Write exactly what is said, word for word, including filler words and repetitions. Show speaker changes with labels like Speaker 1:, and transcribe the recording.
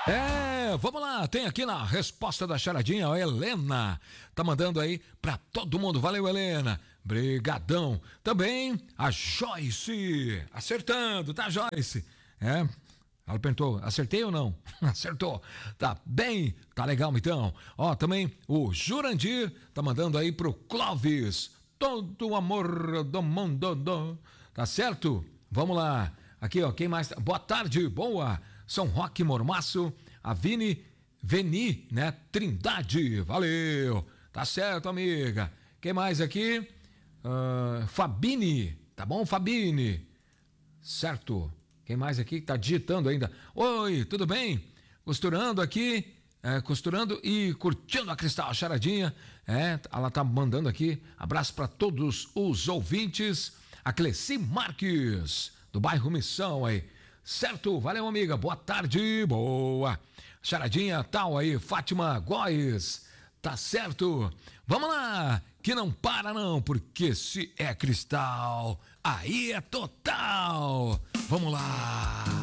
Speaker 1: É, vamos lá, tem aqui na resposta da charadinha, a Helena tá mandando aí pra todo mundo, valeu Helena, brigadão. Também a Joyce, acertando, tá Joyce? É, ela perguntou, acertei ou não? Acertou, tá bem, tá legal então. Ó, também o Jurandir tá mandando aí pro Clóvis, todo o amor do mundo, do... tá certo? Vamos lá, aqui ó, quem mais? Boa tarde, boa. São Roque Mormaço, a Vini, Veni, né? Trindade, valeu, tá certo, amiga. Quem mais aqui? Uh, Fabine, tá bom, Fabine? Certo. Quem mais aqui que tá digitando ainda? Oi, tudo bem? Costurando aqui, é, costurando e curtindo a Cristal a charadinha. É, ela tá mandando aqui, abraço para todos os ouvintes. A Cleci Marques, do bairro Missão aí. Certo, valeu amiga, boa tarde, boa. Charadinha tal aí, Fátima Góes, tá certo? Vamos lá, que não para não, porque se é Cristal, aí é total. Vamos lá.